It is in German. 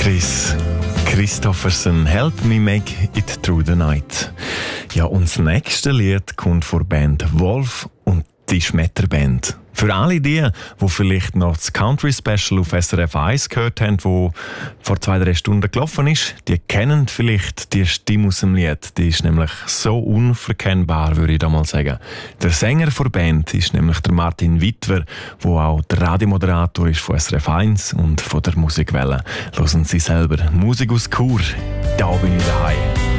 Chris Christofferson, Help Me Make It Through the Night. Ja, und das nächste Lied kommt von der Band Wolf und die Schmetterband. Für alle die vielleicht noch das Country Special auf SRF 1 gehört haben, wo vor 2-3 Stunden gelaufen ist, die kennen vielleicht die Stimme aus dem Lied. Die ist nämlich so unverkennbar, würde ich da mal sagen. Der Sänger der Band ist nämlich der Martin Wittwer, der auch der Radiomoderator ist von SRF 1 und von der Musikwelle. Hören Sie selber Musik aus Chur. Da bin ich daheim.